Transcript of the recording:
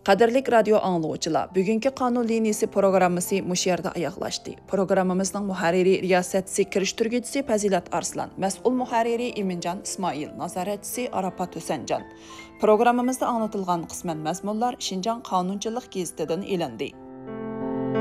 Qadirlik radio angluvchilar, bugungi qonun liniyasi programmasi mush yerda oyoqlashdi. Programmamizning muharriri riyosatchisi kirishtirguvchisi Fazilat Arslan, mas'ul muharriri Iminjon Ismoil, nazoratchisi Arafat Husanjon. Programmamizda anlatilgan qisman mazmunlar Şinjan qonunchilik gazetidan elindi.